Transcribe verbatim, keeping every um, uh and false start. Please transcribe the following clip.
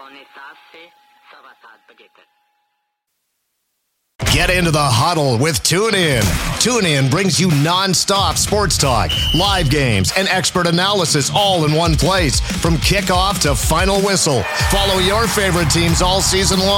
Get into the huddle with TuneIn. TuneIn brings you non-stop sports talk, live games, and expert analysis all in one place from kickoff to final whistle. Follow your favorite teams all season long.